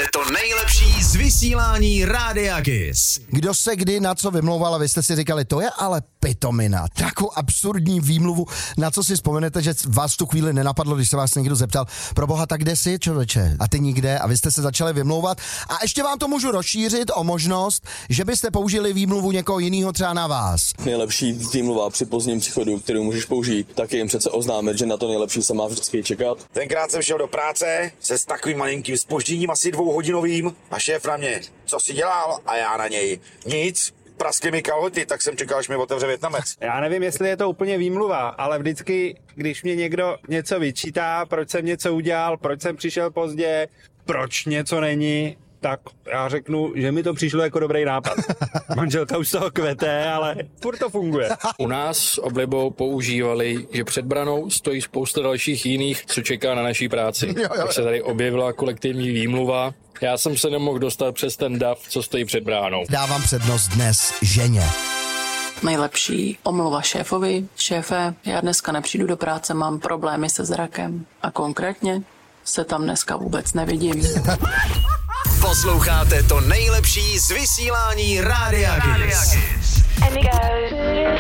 to nejlepší z vysílání Rádia Kiss. Kdo se kdy na co vymlouval a vy jste si říkali, to je ale pitomina. Takovou absurdní výmluvu, na co si vzpomenete, že vás v tu chvíli nenapadlo, když se vás někdo zeptal, proboha, tak kde jsi, člověče? A ty nikde a vy jste se začali vymlouvat. A ještě vám to můžu rozšířit o možnost, že byste použili výmluvu někoho jiného třeba na vás. Nejlepší výmluva při pozdním příchodu, kterou můžeš použít, tak je jim přece oznámit, že na to nejlepší se má vždycky čekat. Tenkrát jsem šel do práce se s takovým malinkým zpožděním, asi 2hodinovým, a šéf na mě, co jsi dělal? A já na něj, nic, praskly mi kalhoty, tak jsem čekal, až mi otevře Vietnamec. Já nevím, jestli je to úplně výmluva, ale vždycky, když mě někdo něco vyčítá, proč jsem něco udělal, proč jsem přišel pozdě, proč něco není, tak já řeknu, že mi to přišlo jako dobrý nápad. Manželka už z toho kvete, ale furt to funguje. U nás s oblibou používali, že před branou stojí spousta dalších jiných, co čeká na naší práci. Tak se tady objevila kolektivní výmluva. Já jsem se nemohl dostat přes ten dav, co stojí před bránou. Dávám přednost dnes ženě. Nejlepší omluva šéfovi. Šéfe, já dneska nepřijdu do práce, mám problémy se zrakem. A konkrétně se tam dneska vůbec nevidím. Posloucháte to nejlepší z vysílání Rádia Kiss.